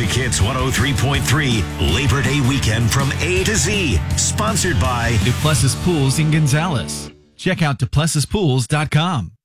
Classic Hits 103.3 Labor Day weekend from A to Z. Sponsored by Duplessis Pools in Gonzales. Check out duplessispools.com.